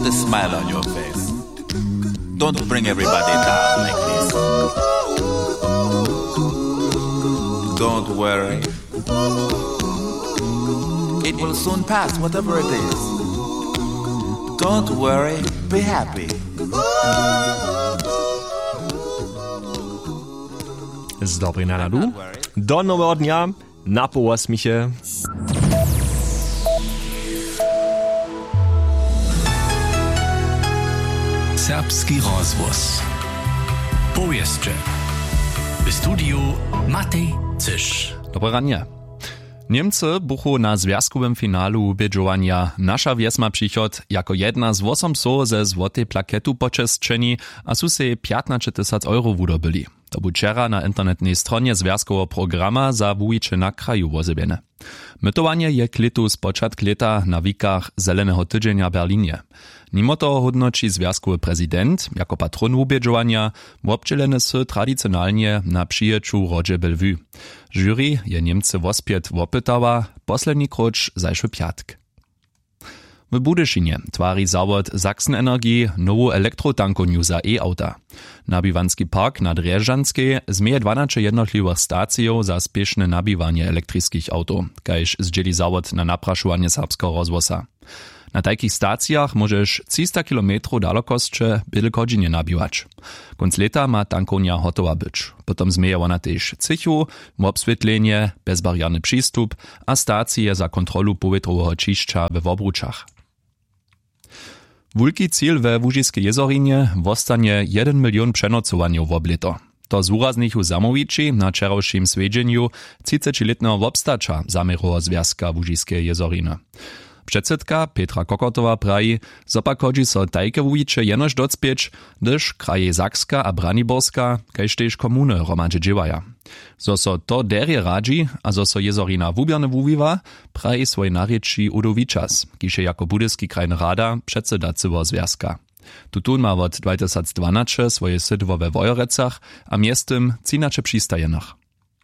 Put a smile on your face. Don't bring everybody down like this. Don't worry. It will soon pass, whatever it is. Don't worry, be happy. Z dobrej náladu. Do nového dňa. Na połasmiche. Serbski rozwóz. Powieszcze. W studiu Matej Cysz. Dobre ranie. Niemcy buchu na związkowym finalu ubieżowania Nasza Wies ma przychod jako jedna z 800 ze złotej plaketu poczestrzeni, a su se 15 000 euro wydobyli. To był wczera na internetnej stronie związkowego programa za wujicze na kraju wozebiene. Mytowanie je klitu z początku leta na wikach Zelenego Tydzienia w Berlinie. Mimo toho hodnoči związkowy prezydent jako patron ubieżowania obdzielene sy tradycjonalnie na przyjeczu Rodzie Bellevue. Jury je Niemcy wospiet wopytała poslední kroč zajszły piatk. W Budyszynie twarzy zawod Sachsen Energie nową elektrotankownię za e-auta. Nabiwanski park na Drjeżdżanskiej zmieje 12 jednotliwych stacjów za spieszne nabiwanie elektrycznych autów, kajż zdzieli zawod na napraszowanie serbskiego rozwoza. Na takich stacjach możesz 300 km dalekostcze byle godzinie nabiwać. Konc leta ma tankownia hotowa być. Potem zmieje ona też cychu, obswietlenie, bezbarierny przystup, a stacje za kontrolu powietrowego czyszcza we obruczach. Wulki cíl we Łužiskiej jezorinie wostanie 1 milion przenocowaniów w obleto. To z uraznych zamowiczy na wczorajszym swiedzeniu 30-letnego wobstacza zamerowego związka Łužiskiej jezoriny. Předsedka Petra Kokotowa praji, zopak chodzi so tajke wujiče jenož docpieć, gdyż kraje Sakska a Braniborska, kajž tež komuny romadže dživaja. Zo so to derje radzi, a zo so jezorina wubierne wuwiwa, praji swoj narječi Udovičas, kiž je jako budyski krajny rada předsedacywo związka. Tutun ma od 2012 swoje sydwo we Wojorecach, a miestem cinacze przystajenach.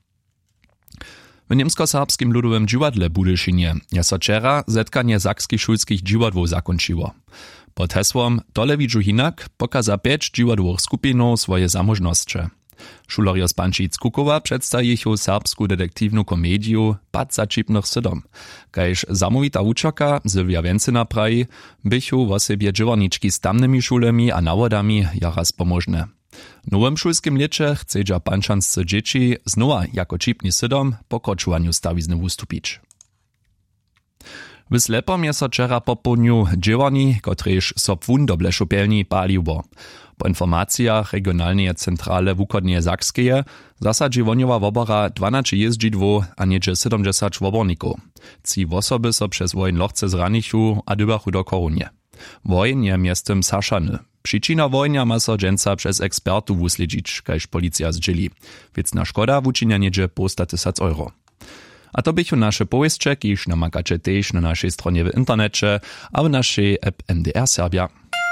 W niemsko-serbskim ludowym dźiwadle Budyszynie je so wczera zetkanie sakskich szulskich dźiwadłów zakończyło. Pod hesłom Dole widzu hinak pokaza 5 dźiwadłowych skupinów swoje zamożności. Szulorio z Pančic Kukowa przedstawił serbską detektywną komedię Pad zaczipnych sydom, kajż zamówita uczaka Sylwia Więcyna praji bychu w osobie dźiwarniczki z tamnymi szulami a nawodami jaraz pomożne. W nowym szulskim lecie chcedza pančanscy dzieci znowa jako čipni sydom po kočovanju stawizny wustupić. W Slepom je so wczera po południu dźiwarni, kotrež so płyn do bleszopelni paliło. Po informacjach regionalnej centrale wukodnie Sakskeje zasadzi woniowa wobora 12 jeździdłów, a niedzie 70 woborników. Ci osoby so przez wojn lochce zranichu a dybachu do korunie. Wojn je miestem saszany. Przyczyna wojna ma so dżęca przez ekspertów wusledzić, kajż policja zdzieli. Wiecna szkoda wuczynia niedzie po 100 000 euro. A to bychu nasze powieszcze, kiż namakacie też na naszej stronie w internecie, a w naszej app MDR Serbia.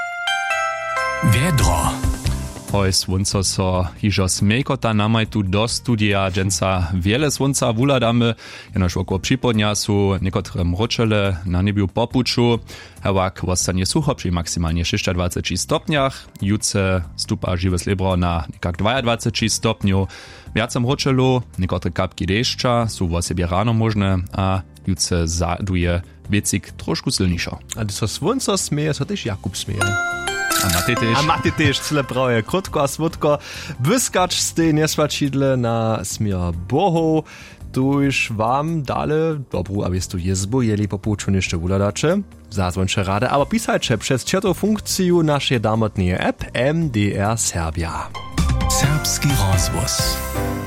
Wiedro. Hoj słonco so hižo smejkota namaj tu do studia dżęca wiele słonca wuladamy, jenoż około przypodnia su niekotre mroczele na niebiu popuczu, hewak wostanie sucho przy maksymalnie 26 stopniach, juce stupa żywe slebro na niekak 22 stopniu, wiace mroczelu, niekotre kapki deszcza su w sobie rano możne, a juce zaduje wiecik troszkę silniejszo. A gdy so słonco smieje, so też Jakub smieje. A Maty też, cyle prawie, krótko a smutko. Wyskacz z tej niesłaczidle na smier bohu. Tu już wam dale dobrą, abyście jezbu jeli po pouczu jeszcze uladacze. Zadzwończe rady, ale pisajcie przez czertą funkcję naszej damotnej app MDR Serbia. Serbski rozwóz.